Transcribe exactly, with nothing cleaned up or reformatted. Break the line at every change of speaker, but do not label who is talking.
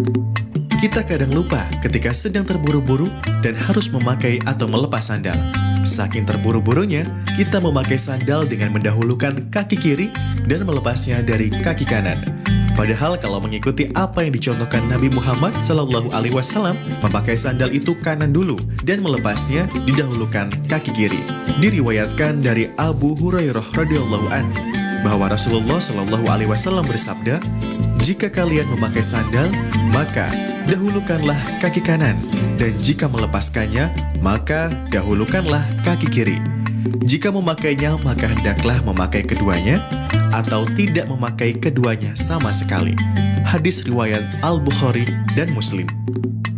Kita kadang lupa ketika sedang terburu-buru dan harus memakai atau melepas sandal. Saking terburu-burunya, kita memakai sandal dengan mendahulukan kaki kiri dan melepasnya dari kaki kanan. Padahal kalau mengikuti apa yang dicontohkan Nabi Muhammad Shallallahu Alaihi Wasallam, memakai sandal itu kanan dulu dan melepasnya didahulukan kaki kiri. Diriwayatkan dari Abu Hurairah radhiyallahu anhu bahwa Rasulullah Shallallahu Alaihi Wasallam bersabda, "Jika kalian memakai sandal, maka dahulukanlah kaki kanan, dan jika melepaskannya, maka dahulukanlah kaki kiri. Jika memakainya, maka hendaklah memakai keduanya, atau tidak memakai keduanya sama sekali." Hadis riwayat Al-Bukhari dan Muslim.